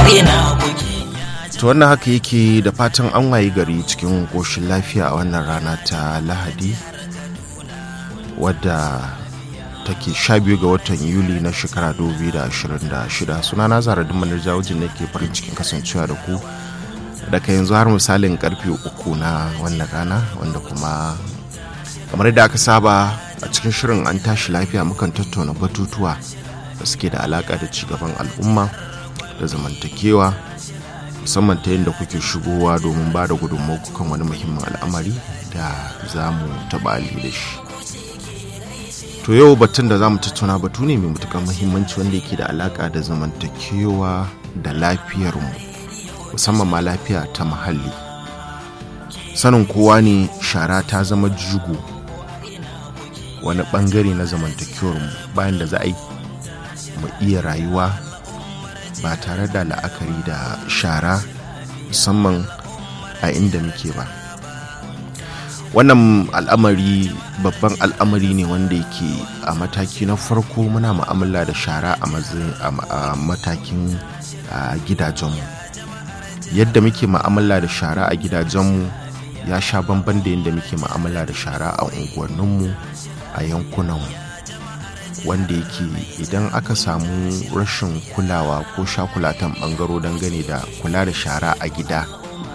To wannan haka yake, da fatan an wayi gari cikin ƙoshin lafiya a wannan rana ta Lahadi wadda take 12 ga watan Yuli na shekara 2026. Sunana Zaradin Manirjawujin ne ke farin cikin kasancewa da ku daga yanzu har misalin karfe 3 na wannan rana, wanda kuma kamar da aka saba a cikin shirin an tashi lafiya mukan tattauna batutuwa da suke da alaka da cigaban al'umma da zamantakewa, musamman ta yadda kuke shigowa domin ba da gudunmawa kan wani muhimmin al'amari da za mu taɓa da shi. To yau batun da za mu tattauna batu ne mai matuƙar muhimmanci wanda yake da alaƙa da zamantakewa da lafiyarmu, musamman ma lafiya ta muhalli. Sanin kowa ne shara ta zama jigo, wani ɓangare na zamantakewarmu, bayan da za a yi mu iya rayuwa ba tare da la'akari da shara musamman a inda muke ba. Wannan al'amari babban al'amari ne wanda yake a mataki na farko muna mu'amala da shara a matakin gidajenmu. Yadda muke mu'amala da shara a gidajenmu ya sha bamban da yadda muke mu'amala da shara a unguwanninmu, a yankunanmu, wanda yake idan aka samu rashin kulawa ko shakulatan bangaro dangane da kula da shara a gida,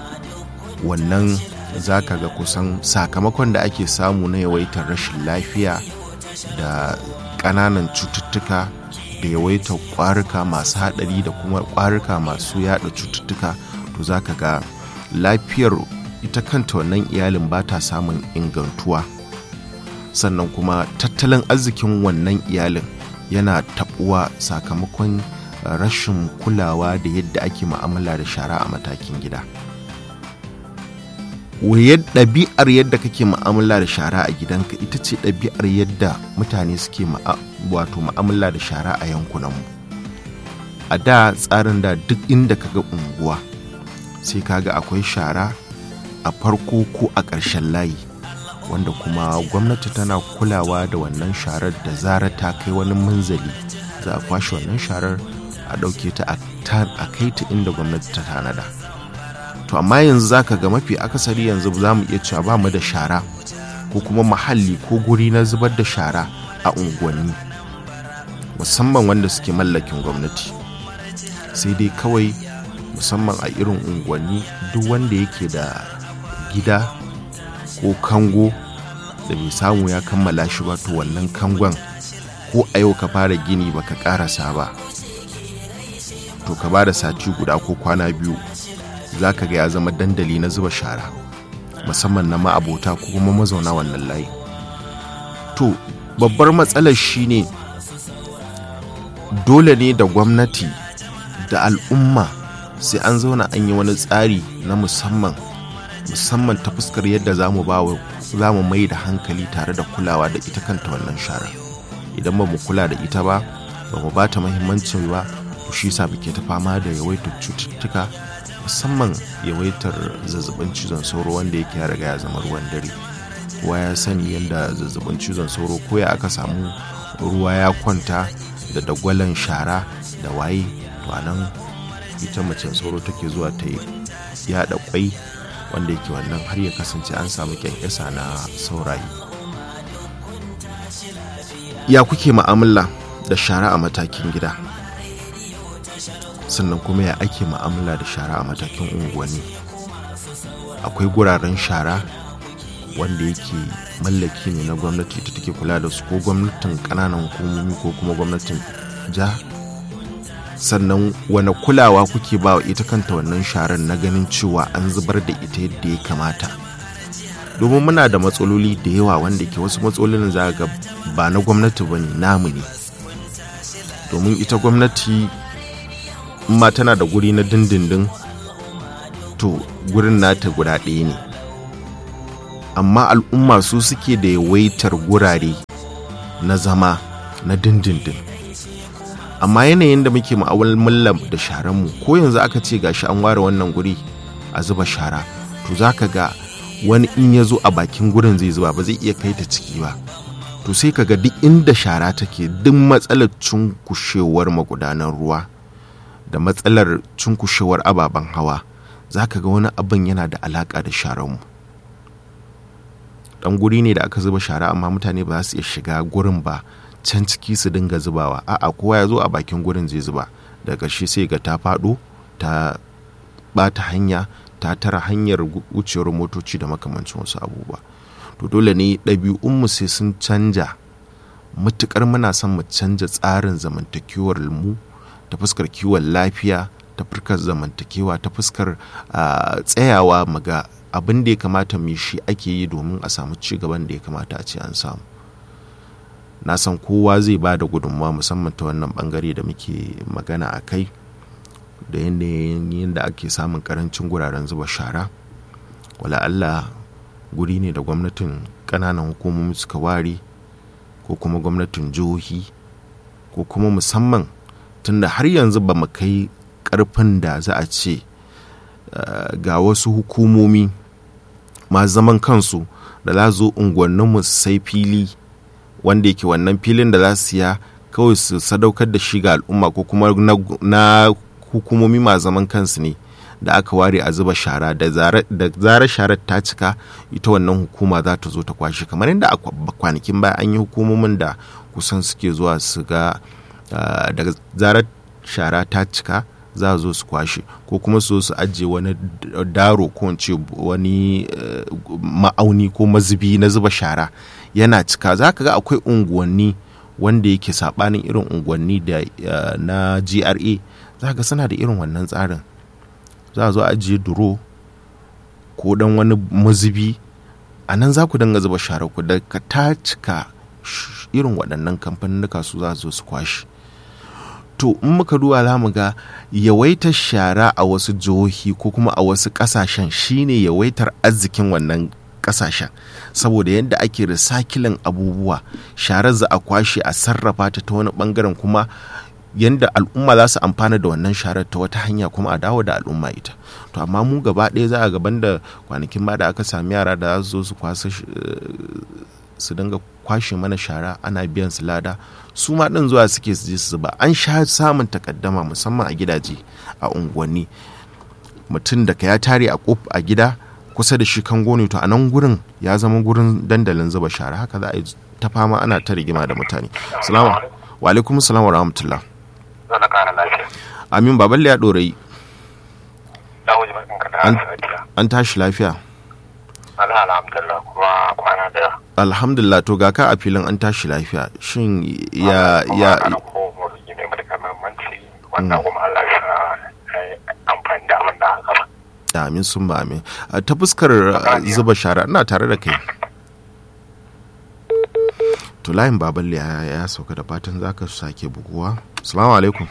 wannan za ka ga kusan sakamakon da ake samu na yawaitar rashin lafiya da ƙananan cututtuka da yawaitar ƙwarika masu haɗari da kuma ƙwarika masu yaɗa cututtuka, to za ka ga lafiyar ita kanta wannan iyalin ba ta samun ingantuwa, sannan kuma tattalin arzikin wannan iyalin yana taɓuwa sakamakon rashin kulawa da yadda ake mu'amala da shara a matakin gida. Ɗabi'ar yadda kake mu'amala da shara a gidanka ita ce ɗabi'ar yadda mutane suke mu'amala da shara a yankunanmu. A da tsarin da duk inda kaga unguwa sai kaga akwai shara a farko ko a ƙarshen layi, wanda kuma gwamnati tana kulawa da wannan sharar. Da zarar ta kai wani munzali za a kwashe wannan sharar a ɗauke ta a kai ta inda gwamnati ta tanada. To amma yanzu zaka ga mafi akasari yanzu za mu iya cewa ba mu da shara ko kuma muhalli ko guri na zubar da shara a unguwanni, musamman wanda suke mallakin gwamnati. Sai dai kawai musamman a irin unguwanni, duk wanda yake da gida ko kango da bai samu ya kammala shi ba, to wannan kangon ko a yau ka fara gini baka karasa ba, to ka ba da sati guda ko kwana biyu za ka ga ya zama dandali na zuba shara, musamman na ma'abota ko kuma mazauna wannan layi. To babbar matsalar shine dole ne da gwamnati da al'umma sai an zauna an yi wani tsari na musamman ta fuskar yadda za mu mai da hankali tare da kulawa da ita kanta wannan shara. Idan ba mu kula da ita ba mu ba ta muhimmanci ba, to shi sa muke ta fama da yawaitar cututtuka, musamman yawaitar zazzabin cizon sauro wanda yake ya riga ya zama ruwan dare. Kowa ya sani yadda zazzabin cizon sauro ko ya aka samu ruwa ya kwanta da dagwalon shara da waye, to anan ita macen sauro take zuwa ta yaɗa kwai, wanda yake wannan har ya kasance an samu kyankyasa na saurayi. Ya kuke mu'amala da shara a matakin gida? Sannan kuma ya ake mu'amala da shara a matakin unguwanni? Akwai guraren shara wanda yake mallaki ne na gwamnati ta take kula da su, ko gwamnatin ƙananan hukumomi ko kuma gwamnatin jiha? Sannan wani kulawa kuke ba wa ita kanta wannan sharar na ganin cewa an zubar da ita yadda ya kamata? Domin muna da matsaloli da yawa wanda ke wasu matsalolin za ga ba na gwamnati ba ne, namu ne. Domin ita gwamnati ma tana da guri na dindindin, to gurin nata guda ɗaya ne, amma al'umma su suke da yawaitar gurare na zama na dindindin. Amma yanayin da muke mu'amalar da sharanmu, ko yanzu aka ce gashi an ware wannan guri a zuba shara, to zaka ga wani in ya zo a bakin gurin zai zuba, ba zai iya kai ta ciki ba. To sai kaga duk inda shara take, duk matsalar cunkushewar magudanan ruwa da matsalar cunkushewar ababen hawa, za ka ga wani abin yana da alaƙa da sharanmu. Ɗan guri ne da aka zuba shara amma mutane ba za su iya shiga gurin ba can ciki su dinga zubawa, a'a kowa ya zo a bakin gurin zai zuba, daga ƙarshe sai ga ta faɗo ta ɓata hanya, ta tara hanyar wucewar motoci da makamancin wasu abubuwa. To dole ne ɗabi'unmu sai sun canja, matuƙar muna son mu canja tsarin zamantakewar mu ta fuskar kiwon lafiya, ta fuskar zamantakewa, ta fuskar tsayawa mu ga abin da ya kamata mu shi ake yi domin a samu ci gaban da ya kamata a ce an samu. Na san kowa zai ba da gudunmawa musamman ta wannan bangare da muke magana a kai, da yanayin da ake samun karancin guraren zuba shara. Wala Allah guri ne da gwamnatin ƙananan hukumomi suka ware, ko kuma gwamnatin jihohi, ko kuma musamman tunda har yanzu ba mu kai ƙarfin da za a ce ga wasu hukumomi ma zaman kansu da za zo unguwanninmu su sai fili wanda yake wannan filin da za su siya kawai su sadaukar da shi ga al'umma, ko kuma na hukumomi ma zaman kansu ne da aka ware a zuba shara, da zarar sharar ta cika ita wannan hukuma za ta zo ta kwashe, kamar yadda a kwanakin baya an yi hukumomin da kusan suke zuwa su ga daga zarar shara ta cika za a zo su kwashe, ko kuma su ajiye wani daro ko ce wani ma'auni ko mazubi na zuba shara yana cika. Za ka ga akwai unguwanni wanda yake saɓanin irin unguwanni da na GRA, za ka suna da irin wannan tsarin. Za a zo ajiye duro ko dan wani mazubi, a nan za ku danga zuba shara ku, da ka ta cika irin waɗannan kamfaninnika su za su zo su kwashe. To in muka duba za mu ga yawaitar shara a wasu jihohi ko kuma a wasu ƙasashen shine yawaitar arzikin wannan ƙasashen, saboda yadda ake recycling abubuwa, sharar za a kwashe a sarrafa ta wani ɓangaren, kuma yadda al'umma za su amfana da wannan sharar ta wata hanya kuma a dawo da al'umma ita. To amma mu gaba ɗaya za a gaban da kwanakin ba da aka sami yara da za su zo su kwasa su dinga kwashe mana shara, ana biyan su lada, su ma ɗin zuwa suke su je su zuba. An sha samun takaddama musamman a gidaje a unguwanni, mutum da ka ya tare a gida kusa da shi kango ne, to a nan gurin ya zama gurin dandalin zuba shara, haka za a yi ta fama ana ta rigima da mutane. Salamu wa alaikum salam wa rahmatullah. Amin baballe ya ɗorayi. An tashi lafiya. Alhamdulillah, kuma kwana daya. Alhamdulillah, to ga ka a filin an tashi lafiya. Shin ya wannan kuma Allah ya amfani da abin da aka ba. Amin sun ba amin. Ta fuskar zuba shara ina tare da kai. To layin baballe ya sauka, da fatan zaka sake buguwa. Assalamu alaikum.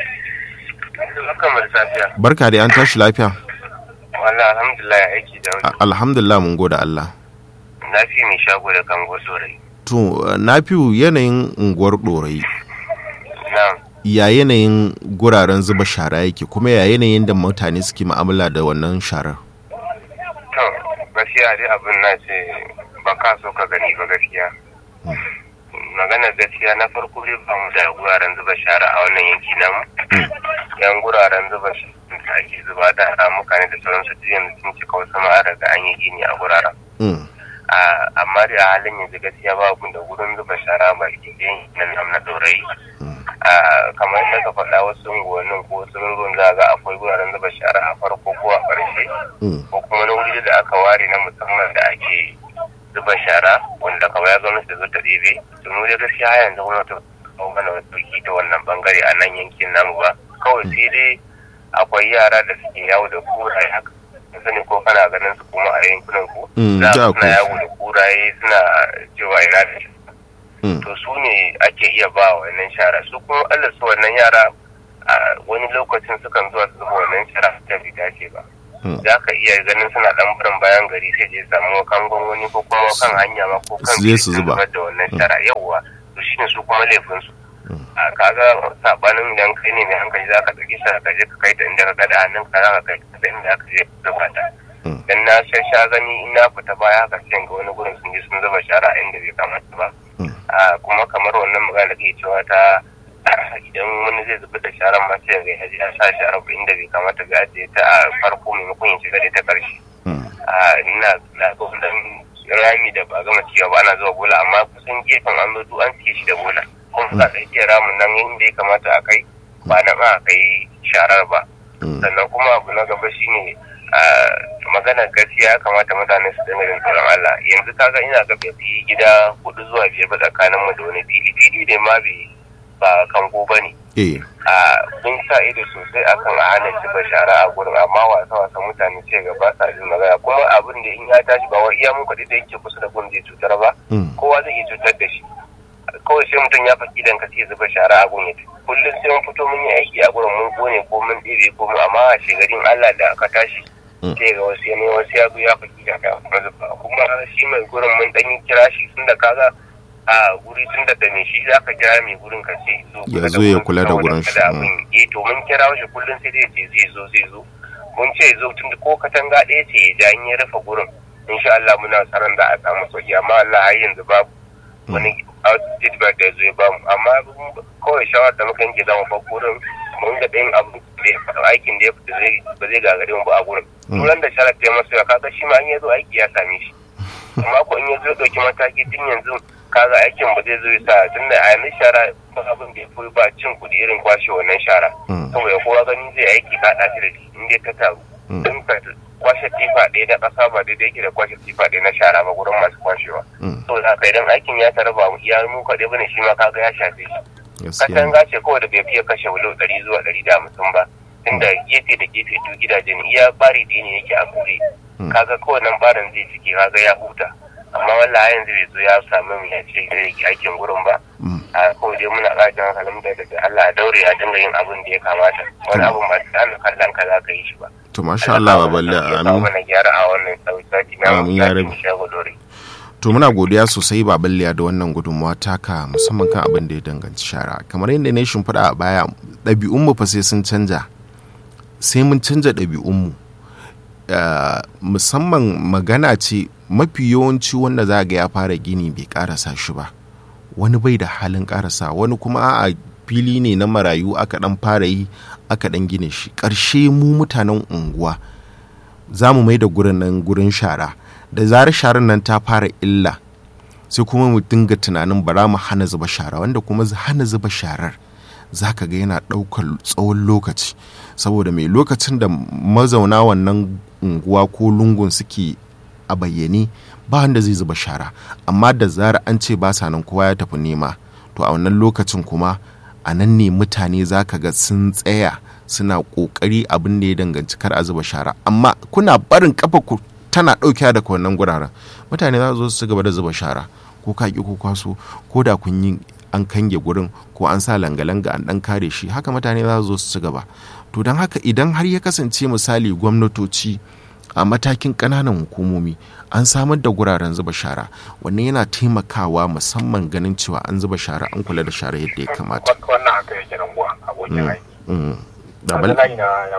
Barka da an tashi lafiya. Wallahi alhamdulillah ya aiki da wani. Alhamdulillah mun gode Allah. Nafi mai shago da kango Dorayi. To Nafi yanayin unguwar Dorayi. Na'am. Ya yanayin guraren zuba shara yake, kuma ya yanayin da mutane suke mu'amala da wannan sharar? To gaskiya dai abin na ce ba ka so ka gani ba gaskiya. Maganar gaskiya na farko dai ba mu da guraren zuba shara a wannan yanki namu. Yan guraren zuba shara da ake zuba da ramuka ne da sauransu duk yanzu sun cika wasu ma daga an yi gini a guraren. Amma da halin yanzu gaskiya babu da gurin zuba shara ba ke yankin nan na Dorayi. Kamar yadda ka faɗa wasu unguwannin ko wasu rungun za ga akwai guraren zuba shara a farko ko a ƙarshe, ko kuma na wuri da aka ware na musamman da ake zuba shara wanda kawai ya zo da zo ta ɗebe. To mu da gaskiya yanzu kuma ta kawo mana wani sauki ta wannan bangare a nan yankin namu ba. Kawai sai dai akwai yara da suke yawo da kuraye haka, sani ko kana ganin su kuma a yankunan ku za su suna yawo da kuraye suna cewa ina da shi. To su ne ake iya ba wannan shara, su kuma Allah su wannan yara a wani lokacin sukan zuwa su zuba wannan shara ta bi dace ba. Za ka iya ganin suna dan barin bayan gari sai je samu kangon wani ko kuma kan hanya ma ko kan su zuba da wannan shara yawwa, to shine su kuma laifin su. Kaga sabanin idan kai ne mai hankali za ka ɗauki shara ka je ka kai ta inda ka gada hannun ka za ka kai ta inda aka je zuba ta. Dan na sha gani in na fita baya haka sai ga wani gurin sun je sun zuba shara inda bai kamata ba. Kuma kamar wannan magana da ke cewa ta idan wani zai zubar da sharan ma sai ga ya sa sharar inda bai kamata ga ajiye ta a farko maimakon ya shiga da ta karshe. Ina na ga wannan rami da ba gama ciwa ba ana zuwa bola amma kusan gefen an zo an cike shi da bola kuma za a iya ramin nan inda ya kamata a kai ba nan a kai sharar ba. Sannan kuma abu na gaba shine magana gaskiya ya kamata mutane su dinga jin tsoron Allah. Yanzu kaga ina ga bai gida 4 zuwa 5 ba tsakanin mu da wani fili ne ma ba kango bane. Mun sa ido sosai akan a hana shi ba shara a gurin amma wasa mutane ce ga ba sa jin magana kuma abin da in ya tashi ba wai iya mun kaɗai da yake kusa da gurin zai cutar ba kowa zai iya cutar da shi. Kawai sai mutum ya faɗi idan ka sai zuba shara a gurin kullum sai mun fito mun yi aiki a gurin mun kone ko mun ɗebe ko mun amma a shegarin Allah da aka tashi sai ga wasu ya zo ya faɗi da kuma shi mai gurin mun ɗan yi kira shi tun da kaga a guri tun da me shi za ka kira mai gurin ka ce ya zo ya kula da gurin shi. To mun kira shi kullum sai dai ce zai zo mun ce zo tun da ko katanga ɗaya ce ya ja in ya rufe gurin insha Allah muna tsaron da a samu sauki amma Allah har yanzu babu wani feedback da zai bamu amma kawai shawar da muka yanke zama fa gurin mun ga ɗayan abu da aikin da ya fita ba zai gagare mu ba a gurin. Turan da sharar ta yi masu yawa kaga shi ma an yazo aiki ya same shi amma ko in ya zo ɗauki mataki tun yanzu kaga aikin ba zai zo ya sa tun da a yanzu shara ba abin da ya fi ba cin kuɗi irin kwashe wannan shara saboda kowa gani zai aiki ka ɗaci da shi in dai ta taru tun ka kwashe tifa ɗaya na ƙasa ba daidai yake da kwashe tifa ɗaya na shara ba gurin masu kwashewa saboda haka idan aikin ya taru ba iya mu kaɗai bane shi ma kaga ya shafe shi. Katanga ce kawai da bai fiye kashe wulo 100 zuwa 150 ba tunda gefe da gefe duk gidajen iya bari ɗaya ne yake a buɗe kaga kawai nan barin zai ciki kaga ya huta amma wallahi yanzu bai zo ya samu mu ya ce zai yi aikin gurin ba a kawai dai muna ƙajin hankalin da Allah ya daure a dinga yin abin da ya kamata wani abin ba ta ana kallon ka za ka yi shi ba. To masha Allah baballe amin. Wannan gyara a wannan sauki na mu ya rabi. To muna godiya sosai baballe da wannan gudunmawa taka musamman kan abin da ya danganci shara kamar yadda ne shimfiɗa a baya ɗabi'unmu fa sai sun canja sai mun canja ɗabi'unmu musamman magana ce mafi yawanci wanda za ga ya fara gini bai karasa shi ba wani bai da halin karasa wani kuma a fili ne na marayu aka dan fara yi aka dan gine shi ƙarshe mu mutanen unguwa za mu mai da gurin nan gurin shara da zarar sharar nan ta fara illa sai kuma mu dinga tunanin bara mu hana zuba shara wanda kuma hana zuba sharar za ka ga yana ɗaukar tsawon lokaci saboda mai lokacin da mazauna wannan unguwa ko lungun suke a bayyane ba wanda zai zuba shara amma da zara an ce ba sa nan kowa ya tafi nema to a wannan lokacin kuma a nan ne mutane za ka ga sun tsaya suna kokari abin da ya danganci kar a zuba shara amma kuna barin kafa ku tana ɗauke da wannan guraren mutane za su zo su gaba da zuba shara ko kaki ko kwaso ko da kun yi an kange gurin ko an sa langa-langa an dan kare shi haka mutane za su zo su ci gaba to don haka idan har ya kasance misali gwamnatoci a matakin ƙananan hukumomi an samar da guraren zuba shara wannan yana taimakawa musamman ganin cewa an zuba shara an kula da shara yadda ya kamata. Wannan haka yake nan guwa abokin aiki.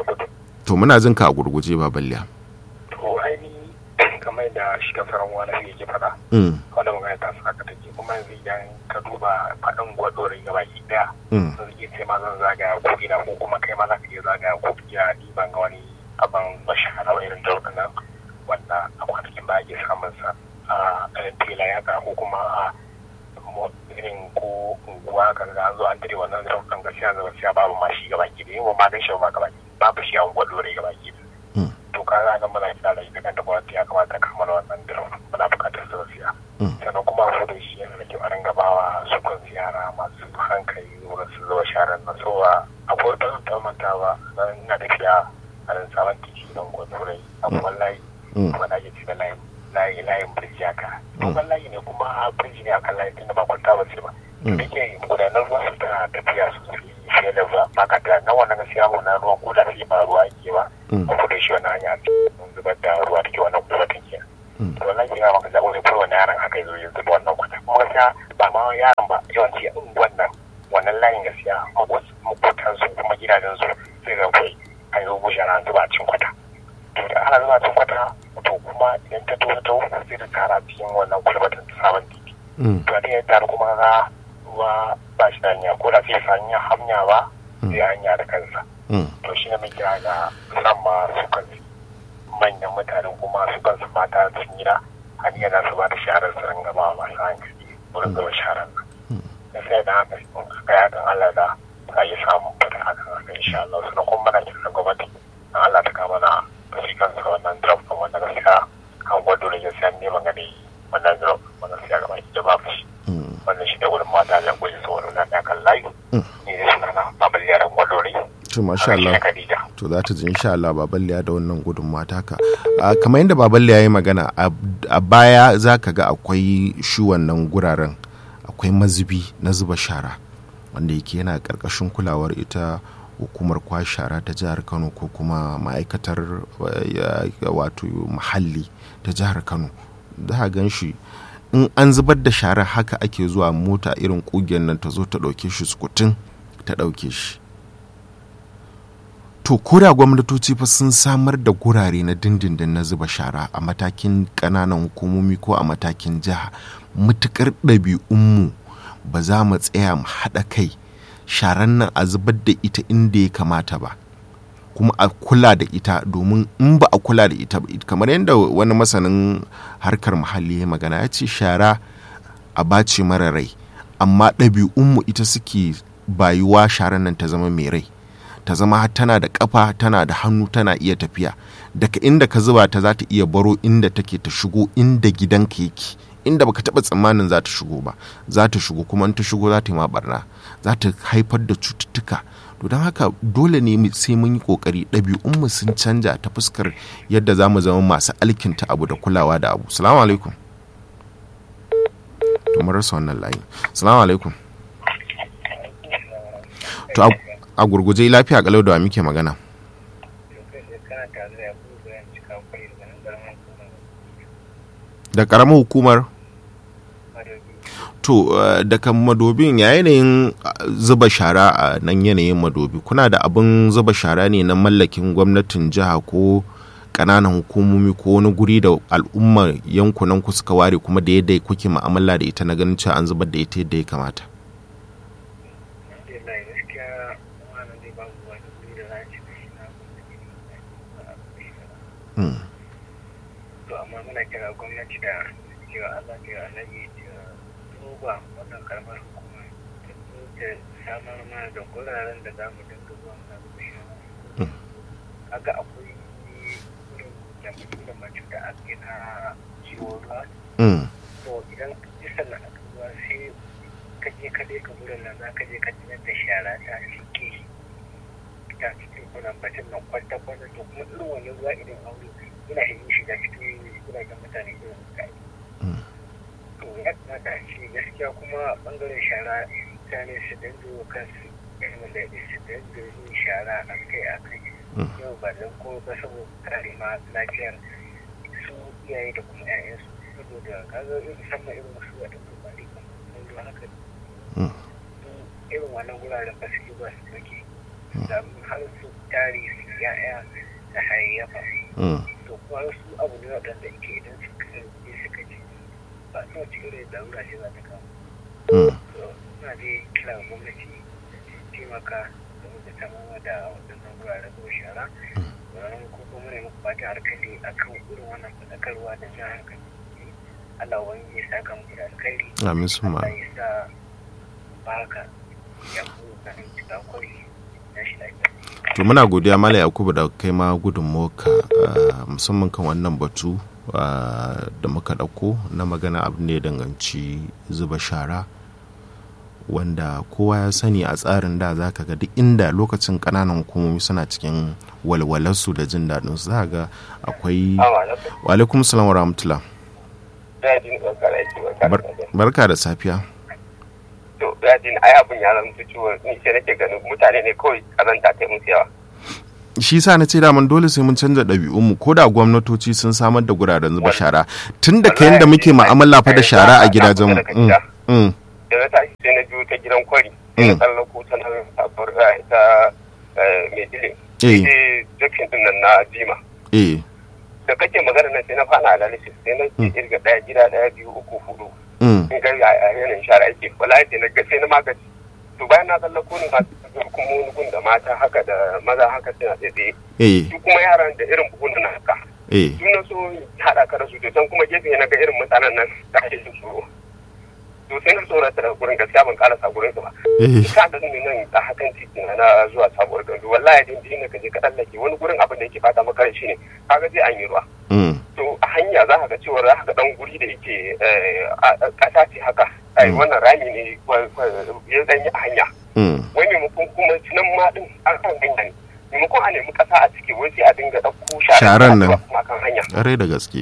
To muna jin ka a gurguje ba balliya. To kamar da shi ka faran wani yake faɗa. Wanda magana ta saka take kuma yanzu idan ka duba faɗin gwadorin gaba ki daya. Zan iya ce ma zan zagaya ko ina ko kuma kai ma za ka iya zagaya ko iya ɗiban ga wani abin bashara irin dauɗin nan wanda a kwanakin ba ake samun sa a ɗayan tela ya ka ko kuma a irin ko unguwa ka ga an zo an tare wannan dauɗin gaskiya zama siya babu ma shi gaba ki da yin ma gan shi ba gaba ki babu shi a gwadorin gaba ki to ka ga muna kira da ita kanta gwamnati ya kamata kamar wannan dirin muna buƙatar su siya sannan kuma ko da shi yana da kyau a ringa bawa su kan ziyara masu hankali wurin su zuba sharar nan saboda akwai ɗan tamantawa na ina tafiya a nan sabon titi don gwamnati abubuwan layi kuma na yi da layin birji haka abubuwan layi ne kuma a birji ne akan layi tunda ba kwanta ba ce ba da ke gudanar ruwa su tana tafiya sosai fiye da ba ka da na wannan gaskiya wannan ruwan ko da ba ruwa ake ba a kudu shi wannan hanya zubar da ruwa take wannan kuma take to wannan kira maka zaɓo ne fara wannan yaran haka zo ya zuba wannan kwata kuma gaskiya ba ma yaran ba yawanci wannan layin gaskiya makotan su kuma gidajen su sai ga kai an zo bushe na zuba cin kwata to da ana zuba cin kwata to kuma idan ta tura ta sai da tara cikin wannan kulbatin ta sabon titi to a ya tara kuma ga ruwa ba shi da hanya ko da sai hanya ba zai hanya da kansa. To shi ne mai kira ga musamman su kan manyan mutane kuma su kan su mata sun gida hanyar da su ba da sharar su ringa ba masu hankali wurin gaba sharar nan. Da sai da haka aka yi hakan Allah da ka yi samun fata hakan haka insha Allah su na kuma mana kira gwamnati na Allah ta kama na shi kansu wannan drop ɗin wanda gaskiya kan gwado da gaskiya ne magani wannan drop wanda gaskiya gaba da babu shi. Wannan shi ne wurin mata da goyi sauran na kan layi ne da suna na babal yaran gwadori. To masha Allah. To za ta ji insha Allah baballe da wannan gudun mata ka. Kamar yadda baballe ya yi magana a baya za ka ga akwai shi wannan guraren akwai mazubi na zuba shara wanda yake yana karkashin kulawar ita hukumar shara ta jihar Kano ko kuma ma'aikatar wato muhalli ta jihar Kano. Za a gan shi in an zubar da shara haka ake zuwa mota irin kugiyar nan ta zo ta ɗauke shi sukutun ta ɗauke shi. To koda gwamnatoci fa sun samar da gurare na dindindin na zuba shara a matakin ƙananan hukumomi ko a matakin jiha, mutukar ɗabi'unmu ba za mu tsaya mu haɗa kai sharan nan a zubar da ita inda ya kamata ba kuma a kula da ita, domin in ba a kula da ita kamar yadda wani masanin harkar muhalli ya magana ya ce shara a bace mara rai, amma ɗabi'unmu ita suke bayuwa sharan nan ta zama mai rai, ta zama tana da kafa tana da hannu tana iya tafiya daga inda ka zuba ta za ta iya baro inda take ta shigo inda gidanka yake, inda baka taba tsammanin za ta shigo ba za ta shigo, kuma in ta shigo za ta yi ma barna, za ta haifar da cututtuka. To don haka dole ne sai mun yi kokari ɗabi'unmu sun canja ta fuskar yadda za mu zama masu alkinta abu da kulawa da abu. Salamu alaikum. To mun rasa wannan layi. Salamu alaikum. To a gurguje lafiya kalau da muke magana. Da karamar hukumar to daga madobin ya yanayin zuba shara a nan yanayin madobi, kuna da abin zuba shara ne na mallakin gwamnatin jiha ko kananan hukumomi ko wani guri da al'ummar yankunan ku suka ware kuma da yadda kuke mu'amala da ita na ganin cewa an zubar da ita yadda ya kamata? To amma muna kira gwamnati da cewa Allah ya annabi ta duba wannan karamar hukuma ta samar mana da guraren da za mu dinga zuwa na zuwa. Kaga akwai wurin da mutum da mace da ake na ciwon ruwa. To idan isa na aka zuwa sai ka je ka leka wurin nan za ka je ka jinar da shara ta cike ta cikin kunan batun nan kwanta-kwanta, to kuma irin wani ruwa idan aure ina yin shiga cikin gidajen mutane irin mutane. To ya kamata ce gaskiya kuma bangaren shara mutane su dinga kansu irin da su dinga yin shara a kai yau ba don ko ba saboda kare ma lafiyar su iyaye da kuma 'ya'yansu, saboda kaga irin musamman irin wasu wata kubari kan haka irin wannan wuraren ba su ba su dauke da har su tari su ya'ya da hayayyafa. To kuma wasu abu ne waɗanda ke idan suka ji ba su cikin da larura ce za ta kawo. To ina dai kira gwamnati taimaka da tamawa da waɗannan wuraren ko shara ko kuma ne muku fata harkali a kan irin wannan faɗakarwa da jan hankali. Allah wani ya saka muku da alkhairi. Amin su ma. Allah ya sa baka ya kuma kan cika kwari na shi lafiya. To muna godiya Malam Yakubu da kai ma gudunmuwarka musamman kan wannan batu da muka ɗauko na magana abin da ya danganci zuba shara, wanda kowa ya sani a tsarin da za ka ga duk inda lokacin ƙananan hukumomi suna cikin walwalarsu da jin daɗinsu za ga akwai wa alaikum salam wa rahmatullah. Barka da safiya. To yajin ai abin ya zama ciwo ni sai nake ganin mutane ne kawai kazanta ta musu yawa. Shi sa na ce daman dole sai mun canza ɗabi'unmu, ko da gwamnatoci sun samar da guraren zuba shara tun da kayan da muke mu'amala fa da shara a gidajenmu. Da na tashi sai na biyo ta gidan kwari sai na tsallako ta nan sabuwar ta mai dile sai jakin din nan na jima da kake magana nan sai na fara analysis sai na irga ɗaya gida 1 2 3 4 in ga yanayin shara yake wallahi sai na ga sai na magaji to bayan na tsallako ne masu kuma wani gun da mata haka da maza haka suna tsaye su kuma yaran da irin buhun na haka sun na so haɗa ka da su to can kuma gefe na ga irin mutanen nan da ake jin tsoro to sai na tsorata daga gurin gaskiya ban karasa gurin su ba ka da ni nan a hakan titi na zuwa sabuwar gandu wallahi din ne ka je ka tsallake wani gurin abin da yake fata maka shi ne kaga zai an yi ruwa to a hanya za ka ga cewa za ka ga dan guri da yake ƙasa ce haka wannan rami ne ya danyi a hanya wai maimakon kuma nan ma din an kan hanya ne maimakon a nemi ƙasa a ciki wai sai a dinga ɗauko sharan nan kuma kan hanya ƙarai da gaske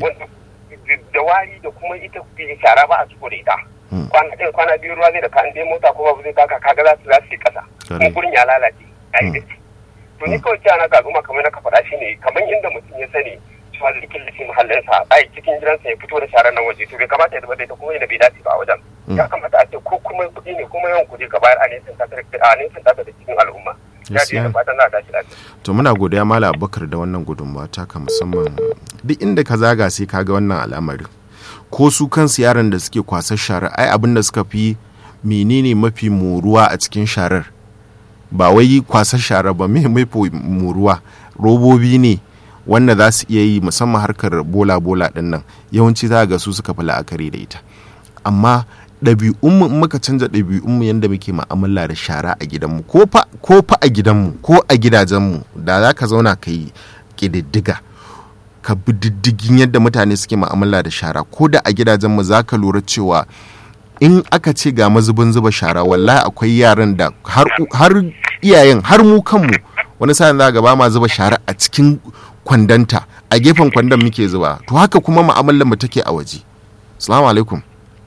da wari da kuma ita shara ba a ciko da ita kwana biyu ruwa zai da ka an dai mota ko babu zai taka kaga za su yi ƙasa kuma gurin ya lalace ya yi gaci to ni kawai cewa na ga al'umma kamar na ka faɗa shi ne kamar inda mutum ya sani cewa zai killace muhallinsa a cikin gidansa ya fito da sharar nan waje to bai kamata ya zuba da ita kuma yana bai dace ba a wajen ya kamata a ce ko kuma kuɗi ne kuma yawan kuɗi ka bayar a nesan tasa da cikin al'umma ya ce da fatan za a tashi lafiya. To muna godiya Malam Abubakar da wannan gudunmawa taka musamman duk inda ka zaga sai ka ga wannan al'amarin ko su kansu yaran da suke kwasar sharar ai abin da suka fi menene mafi moruwa a cikin sharar ba wai kwasar sharar ba mai moruwa robobi ne wanda za su iya yi musamman harkar bola din nan yawanci za ga su suka fi la'akari da ita amma ɗabi'unmu in muka canza ɗabi'unmu yadda muke mu'amala da shara a gidanmu ko fa a gidanmu ko a gidajenmu da za ka zauna ka yi ƙididdiga ka bi diddigin yadda mutane suke mu'amala da shara ko da a gidajenmu za ka lura cewa in aka ce ga mazubin zuba shara wallahi akwai yaran da har iyayen har mu kanmu wani sa'in za ga ba ma zuba shara a cikin kwandanta a gefen kwandon muke zuba to haka kuma mu'amalar mu take a waje. Assalamu alaikum.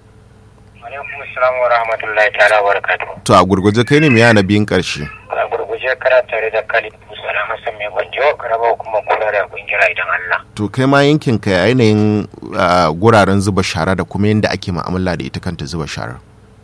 Assalamu wa rahmatullahi ta'ala wa barakatuhu. To a gurguje kai ne mai yana biyun karshe. A gurguje kana tare da Khalid Musa Hassan mai gwanjo karaba kuma kula da kungira idan Allah. To kai ma yankin ka yanayin guraren zuba shara da kuma yadda ake mu'amala da ita kanta zuba shara.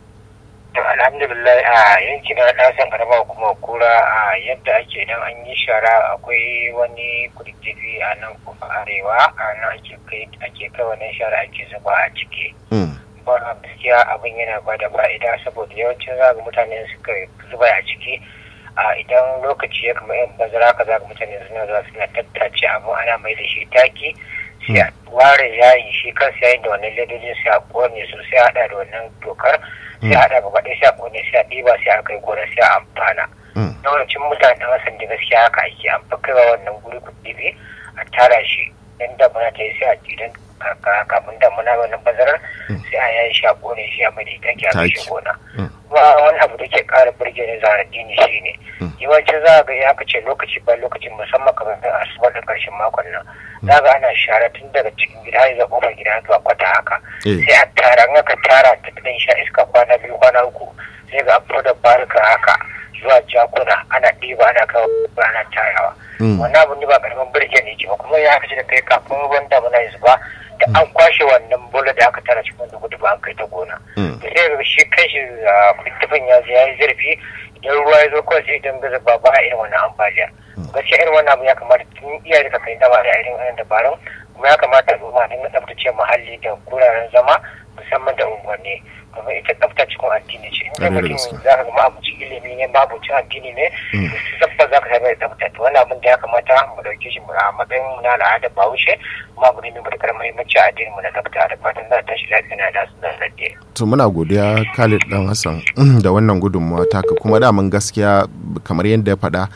To alhamdulillah a yankin na san karaba kuma kura a yadda ake idan an yi shara akwai wani kududdufi a nan kuma arewa a nan ake kai wannan shara ake zuba a ciki. Gaskiya abin yana bada fa'ida saboda yawancin zaga mutane suka zuba a ciki idan lokaci ya kama yin bazara ka zaga mutane suna zuwa suna tattace abin ana mai da shi taki sai a ware yayi shi kansa yayin da wannan ledojin sai a kone su sai a hada da wannan tokar sai a hada gaba ɗaya sai a kone sai a ɗiba sai a kai gona sai a amfana yawancin mutane a wasan da gaskiya haka ake an fi kaiwa wannan guri kuɗi a tara shi dan da muna ta yi sai a idan kafin damuna wannan bazarar sai a yayi shako ne shi a mai da ita a kashe gona kuma wani abu da ke ƙara burge ne zara dini shi ne yawancin za ga ya kace lokaci ba lokacin musamman kamar da asubar da ƙarshen makon nan za ga ana shara tun daga cikin gida ya kofar gida zuwa kwata haka sai a tara in aka tara ta dan sha iska kwana biyu kwana uku sai ga an da barka haka zuwa jakuna ana ɗiba ana kawo ana tarawa wannan abu ne ba karamin burge ne ba kuma ya kace da kai kafin ruwan damuna ya zuba da an kwashe wannan bola da aka tara cikin gudu ba an kai ta gona da sai ga shi kanshi kuttufin ya yi zurfi idan ruwa ya zo kawai sai idan gaza ba irin wannan ambaliya gaskiya irin wannan abu ya kamata tun iyaye da kakai dama da irin wannan dabarun kuma ya kamata al'umma dinga tsaftace muhalli da guraren zama musamman da unguwanni kuma ita tsafta cikin addini ce in mutum za ka ga mabucin ilimi ne mabucin addini ne tsafta za ka sami tsafta to wannan abin da ya kamata mu dauke shi a matsayin mu na al'ada ba wuce kuma abu ne mai matuƙar muhimmanci a addinin mu na tsafta da fatan za ta tashi lafiya na da su da lafiya. To muna godiya Khalid Dan Hassan da wannan gudunmawa taka kuma daman gaskiya kamar yadda ya faɗa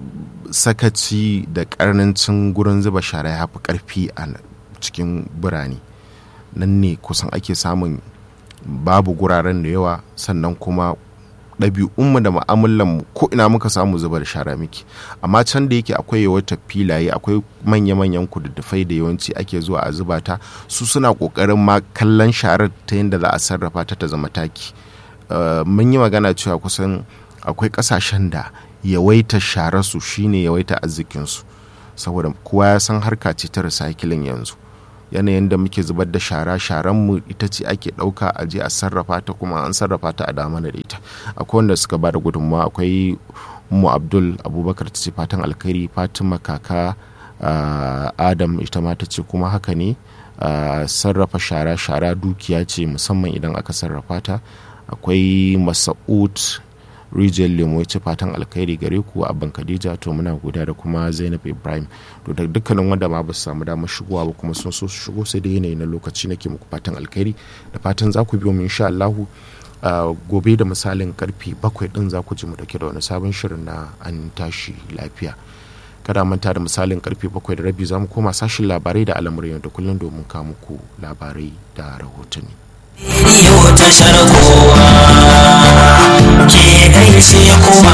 sakaci da ƙarancin gurin zuba shara ya fi ƙarfi a cikin birane nan ne kusan ake samun babu guraren da yawa sannan kuma ɗabi'unmu da mu'amalanmu ko ina muka samu zubar shara miki amma can da yake akwai yawaitar filaye akwai manya-manyan kududdufai da yawanci ake zuwa a zuba ta su suna ƙoƙarin ma kallon sharar ta yadda za a sarrafa ta zama taki mun yi magana cewa kusan akwai ƙasashen da yawaitar shararsu shine yawaitar arzikinsu saboda kowa ya san harka ce ta recycling yanzu yanayin da muke zubar da sharanmu ita ce ake ɗauka a je a sarrafa ta kuma an sarrafa ta a dama da ita akwai wanda suka ba da gudunmawa akwai mu Abdul Abubakar ta ce fatan alkhairi Fatima kaka Adam ita ma ta ce kuma haka ne sarrafa shara dukiya ce musamman idan aka sarrafa ta. Akwai Masa'ud rijiyar lemo, ya ce fatan alkhairi gare ku abban Khadija, to muna godiya, da kuma Zainab Ibrahim. To da dukkanin wanda ma ba su samu damar shigowa ba kuma sun so su shigo, sai da yanayi na lokaci nake muku fatan alkhairi, da fatan za ku biyo mu insha Allah. Gobe da misalin karfe 7 din za ku ji mu dauke da wani sabon shirin na an tashi lafiya. Kada manta da misalin karfe 7:30 za mu koma sashin labarai da al'amuran yau da kullum domin kawo muku labarai da rahotanni. Rediyo tashar kowa ke gaishe kuma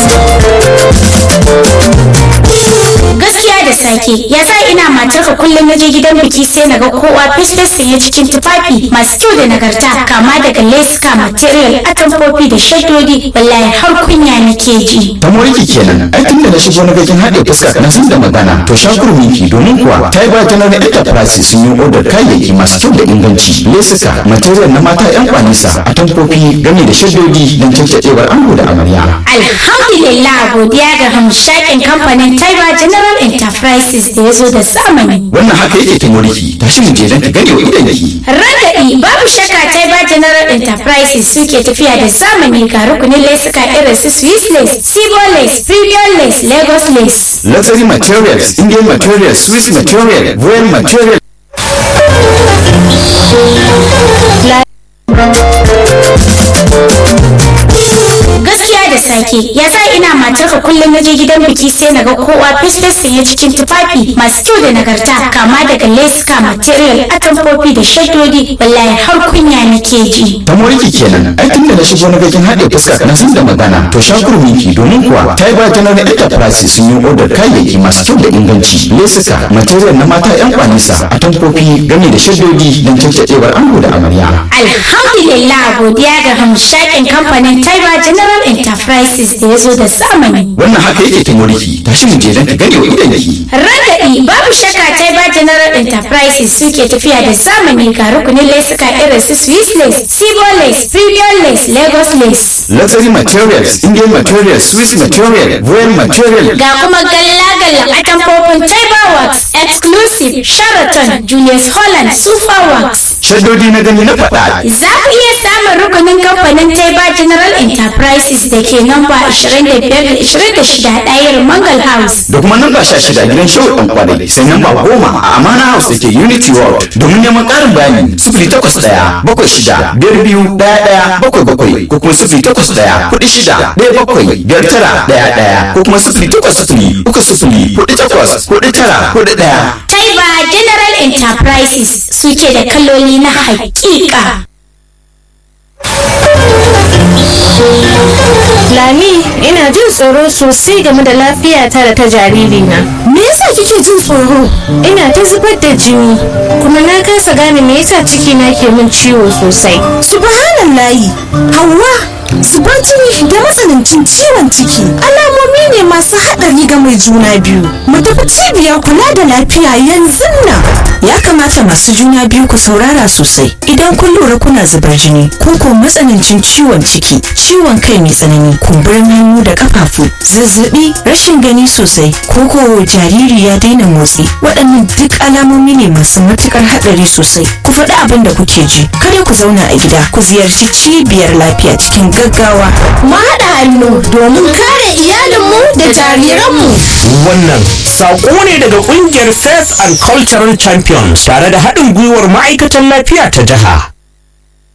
gaskiya da sake ya sa ina matarka kullum naje gidan biki sai naga kowa fes sanye cikin tufafi masu kyau da nagarta, kama daga leska, material, atamfofi da shaddodi, wallahi har kunya nake ji. Ta moriki kenan, ai tun da na shigo na gajin haɗe fuska na san da magana, to shakur miki domin kuwa ta yi bayan na enterprise sun yi odar kayayyaki masu kyau da inganci, lesuka, material na mata yan kwanisa, atamfofi game da shaddodi don cancacewar ango da amarya. Alhamdulillah, godiya ga hamshakin kamfanin Taiba General Enterprises da ya zo da zamani. Wannan haka yake ta moriki, tashi mu je don ta gane wa idanki. Ragaɗi babu shakka Taiba General Enterprises suke tafiya da zamani ga rukunin lesuka irin su Swiss lace, Sibo lace, Premium lace, Lagos lace. Luxury materials, Indian materials, Swiss material, Royal material. Gaskiya da sake ya sa ina matarka kullum naje gidan biki sai naga kowa fes sanye cikin tufafi masu kyau da nagarta, kama daga leska, material, atamfofi da shaddodi, wallahi har kunya nake ji. Ta moriki kenan, ai tun da na shigo na gajin haɗe fuska na san da magana, to shakur miki domin kuwa ta yi bayan na enterprise sun yi odar kayayyaki masu kyau da inganci, lesuka, material na mata yan kwanisa, atamfofi game da shaddodi don cancacewar ango da amarya. Alhamdulillah, godiya ga hamshakin kamfanin Taiba General Enterprises da ya zo da zamani. Wannan haka yake ta moriki, tashi mu je don ta gane wa idanki. Ragaɗi babu shakka Taiba General Enterprises suke tafiya da zamani ga rukunin lesuka irin su Swiss lace, Sibo lace, Premium lace, Lagos lace. Luxury materials, Indian materials, Swiss material, Royal material. Ga kuma galla-gallan atamfofin Taiba Works, Exclusive, Sheraton, Julius Holland, Super Works. Shaddodi na gani na faɗa. Za ku iya samun rukunin kamfanin Taiba General Enterprises da ke namba 25-26 ɗayar Mangal House. Da kuma namba 16 a gidan Shehu ɗan Kwadai, sai namba 10 a Amana House da ke Unity World. Domin neman ƙarin bayani 081-76-22-11-77 ko kuma 081-46-17-59-11 ko kuma 080-30-48-49-41. Taiba General Enterprises suke da kaloli na hakika. Lami, ina jin tsoro sosai game da lafiyata da ta jaririna. Me yasa kike jin tsoro? Ina ta zubar da jini, kuma na kasa gane me yasa cikina ke min ciwo sosai. Subhanallahi, Hauwa, zubar jini da matsanancin ciwon ciki alamomi ne masu haɗari ga mai juna biyu. Mu tafi cibiyar kula da lafiya yanzu nan. Ya kamata masu juna biyu ku saurara sosai. Idan kun lura kuna zubar jini ko ko matsanancin ciwon ciki, ciwon kai mai tsanani, kumburin hannu da kafafu, zazzabi, rashin gani sosai, ko ko jariri ya daina motsi, waɗannan duk alamomi ne masu matukar haɗari sosai. Ku faɗi abin da kuke ji. Kada ku zauna a gida, ku ziyarci cibiyar lafiya cikin gaggawa. Mu haɗa hannu domin kare iyalinmu da jariranmu. Wannan saƙo ne daga ƙungiyar Faith and Cultural Champions tare da haɗin gwiwar ma'aikatan lafiya ta jiha.